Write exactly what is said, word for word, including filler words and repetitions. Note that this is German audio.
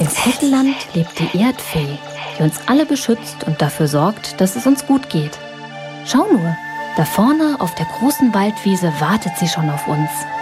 Im Schneckenland lebt die Erdfee, die uns alle beschützt und dafür sorgt, dass es uns gut geht. Schau nur, da vorne auf der großen Waldwiese wartet sie schon auf uns.